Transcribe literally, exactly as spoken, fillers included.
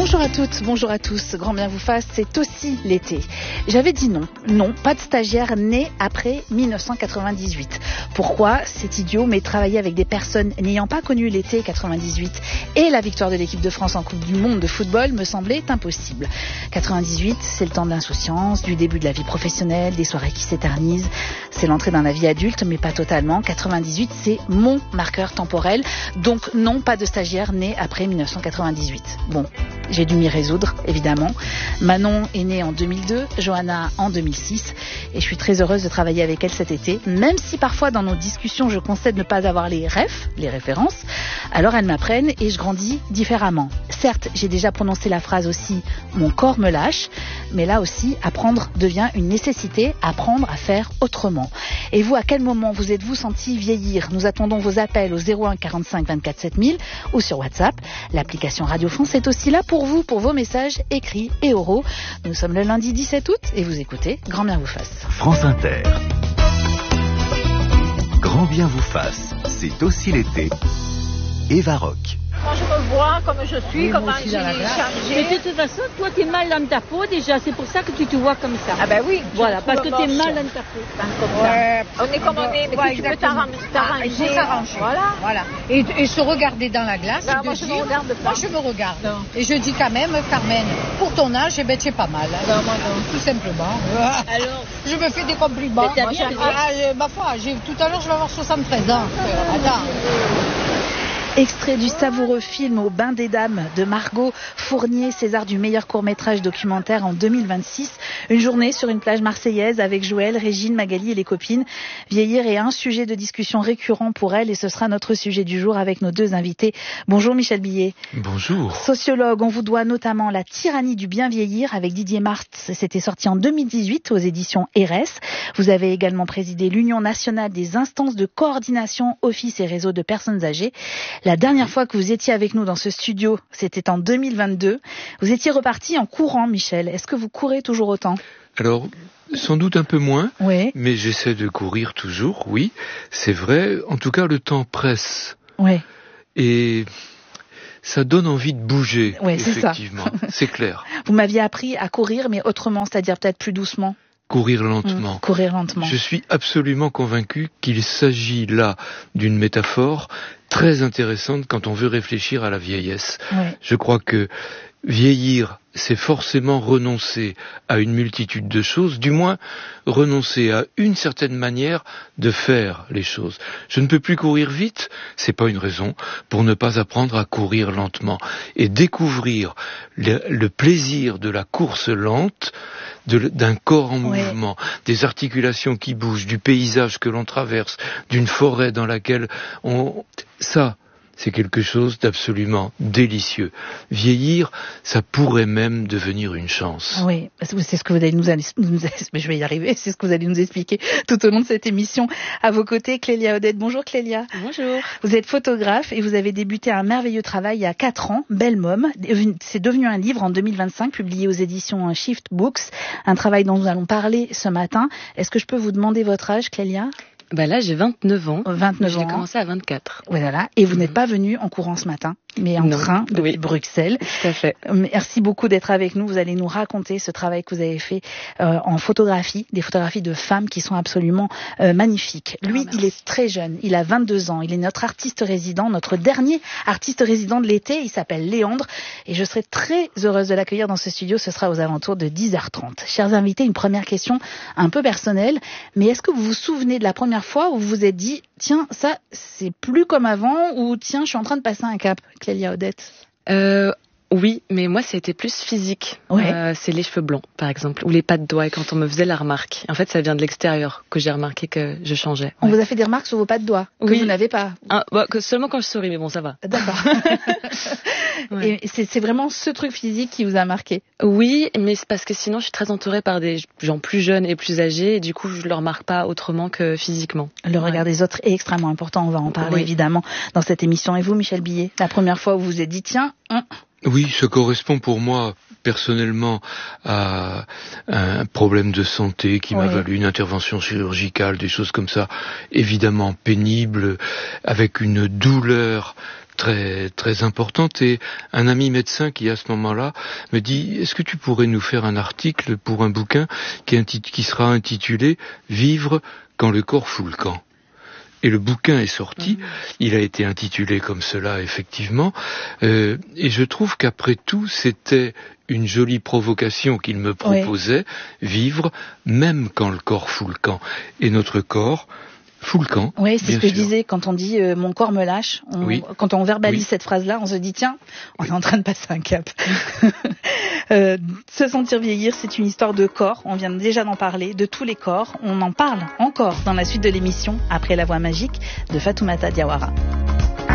Bonjour à toutes, bonjour à tous, grand bien vous fasse, c'est aussi l'été. J'avais dit non, non, pas de stagiaire né après dix-neuf cent quatre-vingt-dix-huit. Pourquoi? C'est idiot, mais travailler avec des personnes n'ayant pas connu l'été quatre-vingt-dix-huit et la victoire de l'équipe de France en Coupe du Monde de football me semblait impossible. quatre-vingt-dix-huit, c'est le temps de l'insouciance, du début de la vie professionnelle, des soirées qui s'éternisent, c'est l'entrée dans la vie adulte, mais pas totalement. quatre-vingt-dix-huit, c'est mon marqueur temporel, donc non, pas de stagiaire né après dix-neuf cent quatre-vingt-dix-huit. Bon, j'ai dû m'y résoudre, évidemment. Manon est née en deux mille deux, Johanna en deux mille six, et je suis très heureuse de travailler avec elle cet été, même si parfois dans nos discussions je concède ne pas avoir les refs, les références, alors elles m'apprennent et je grandis différemment. Certes, j'ai déjà prononcé la phrase aussi « mon corps me lâche », mais là aussi, apprendre devient une nécessité, apprendre à faire autrement. Et vous, à quel moment vous êtes-vous senti vieillir? Nous attendons vos appels au zéro un quarante-cinq vingt-quatre sept mille ou sur WhatsApp. L'application Radio France est aussi là pour vous, pour vos messages écrits et oraux. Nous sommes le lundi dix-sept août et vous écoutez Grand bien vous fasse. France Inter. Grand bien vous fasse, c'est aussi l'été. Eva Rock. Moi, je me vois comme je suis, oui, comment j'ai changé. Mais de toute façon, toi, t'es mal dans ta peau déjà, c'est pour ça que tu te vois comme ça. Ah ben oui. Voilà, parce que t'es mal dans ta peau. Comme ouais, ça. On est comme on est, mais ouais, tu peux t'arranger. Ah, il faut s'arranger. Voilà. voilà. Et, et se regarder dans la glace. Ben, et moi, de je dire, me regarde pas. Moi, je me regarde. Non. Et je dis quand même, Carmen, pour ton âge, eh ben, tu es pas mal. Hein. Non, moi, non. Tout simplement. Alors, je me fais des compliments. Moi, bien ah, ah, ma foi, j'ai, tout à l'heure, je vais avoir soixante-treize ans. Attends. Extrait du savoureux film Au bain des dames de Margot Fournier, César du meilleur court-métrage documentaire en deux mille vingt-six. Une journée sur une plage marseillaise avec Joël, Régine, Magali et les copines. Vieillir est un sujet de discussion récurrent pour elle et ce sera notre sujet du jour avec nos deux invités. Bonjour Michel Billet. Bonjour. Sociologue, on vous doit notamment La tyrannie du bien vieillir avec Didier Martz. C'était sorti en deux mille dix-huit aux éditions R S. Vous avez également présidé l'Union nationale des instances de coordination, office et réseau de personnes âgées. La dernière fois que vous étiez avec nous dans ce studio, c'était en deux mille vingt-deux. Vous étiez reparti en courant, Michel. Est-ce que vous courez toujours autant? Alors, sans doute un peu moins, oui. Mais j'essaie de courir toujours, oui. C'est vrai, en tout cas, le temps presse. Oui. Et ça donne envie de bouger, oui, effectivement. C'est ça. C'est clair. Vous m'aviez appris à courir, mais autrement, c'est-à-dire peut-être plus doucement. Courir lentement. Mmh, courir lentement. Je suis absolument convaincu qu'il s'agit là d'une métaphore très intéressante quand on veut réfléchir à la vieillesse. Oui. Je crois que vieillir, c'est forcément renoncer à une multitude de choses, du moins renoncer à une certaine manière de faire les choses. Je ne peux plus courir vite, c'est pas une raison pour ne pas apprendre à courir lentement et découvrir le, le plaisir de la course lente, de, d'un corps en ouais. mouvement, des articulations qui bougent, du paysage que l'on traverse, d'une forêt dans laquelle on... Ça, c'est quelque chose d'absolument délicieux. Vieillir, ça pourrait même devenir une chance. Oui, c'est ce que vous allez nous, nous mais je vais y arriver, c'est ce que vous allez nous expliquer tout au long de cette émission. À vos côtés, Clélia Odette. Bonjour Clélia. Bonjour. Vous êtes photographe et vous avez débuté un merveilleux travail il y a quatre ans, Belle Môme. C'est devenu un livre en deux mille vingt-cinq, publié aux éditions Shift Books. Un travail dont nous allons parler ce matin. Est-ce que je peux vous demander votre âge, Clélia? Bah là, j'ai vingt-neuf ans. vingt-neuf ans. J'ai commencé à vingt-quatre. Voilà. Et vous mmh. n'êtes pas venu en courant ce matin, mais en non. train depuis oui. Bruxelles. Tout à fait. Merci beaucoup d'être avec nous. Vous allez nous raconter ce travail que vous avez fait euh, en photographie, des photographies de femmes qui sont absolument euh, magnifiques. Lui, oh, il est très jeune. Il a vingt-deux ans. Il est notre artiste résident, notre dernier artiste résident de l'été. Il s'appelle Léandre. Et je serai très heureuse de l'accueillir dans ce studio. Ce sera aux alentours de dix heures trente. Chers invités, une première question un peu personnelle. Mais est-ce que vous vous souvenez de la première fois où vous vous êtes dit, tiens, ça, c'est plus comme avant, ou tiens, je suis en train de passer un cap, Clélia Odette? Euh, oui, mais moi, c'était plus physique. Ouais. Euh, c'est les cheveux blancs, par exemple, ou les pas de doigts, et quand on me faisait la remarque. En fait, ça vient de l'extérieur que j'ai remarqué que je changeais. On ouais. vous a fait des remarques sur vos pas de doigts, que oui. vous n'avez pas? Ah, bah, que seulement quand je souris, mais bon, ça va. D'accord. ouais. Et c'est, c'est vraiment ce truc physique qui vous a marqué? Oui, mais c'est parce que sinon, je suis très entourée par des gens plus jeunes et plus âgés, et du coup, je ne le remarque pas autrement que physiquement. Le regard ouais. des autres est extrêmement important, on va en parler oui. évidemment dans cette émission. Et vous, Michel Billet, la première fois où vous vous êtes dit, tiens... Hum, Oui, ça correspond pour moi personnellement à un problème de santé qui m'a Oui. valu une intervention chirurgicale, des choses comme ça, évidemment pénibles, avec une douleur très très importante, et un ami médecin qui à ce moment-là me dit: est-ce que tu pourrais nous faire un article pour un bouquin qui, inti- qui sera intitulé Vivre quand le corps fout le camp? Et le bouquin est sorti, mmh. il a été intitulé comme cela effectivement, euh, et je trouve qu'après tout c'était une jolie provocation qu'il me proposait, oui. Vivre même quand le corps fout le camp. Et notre corps fout le camp. Oui, c'est ce que sûr. je disais, quand on dit euh, mon corps me lâche, on, oui. quand on verbalise oui. cette phrase-là, on se dit tiens, on est en train de passer un cap. euh, se sentir vieillir, c'est une histoire de corps, on vient déjà d'en parler, de tous les corps, on en parle encore dans la suite de l'émission, après la voix magique de Fatoumata Diawara.